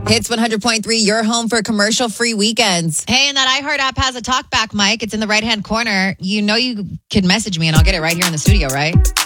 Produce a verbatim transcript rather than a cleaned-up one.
Hits one hundred point three, your home for commercial-free weekends. Hey, and that iHeart app has a talkback mic. It's in the right-hand corner. You know you can message me, and I'll get it right here in the studio, right?